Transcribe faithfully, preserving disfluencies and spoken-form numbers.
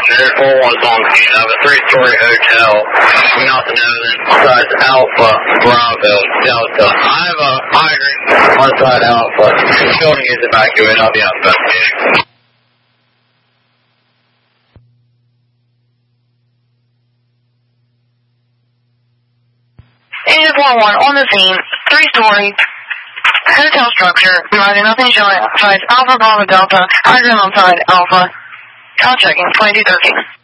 Unit four one is on scene of a three-story hotel. We also know that size Alpha, Bravo, Delta. I have a hydrant on side Alpha. The building is evacuated. I'll be out investigating. Unit four one on the scene, three-story hotel structure, providing nothing showing outside Alpha, Bravo, Delta, hydrant on side Alpha. Call checking, twenty-two thirteen.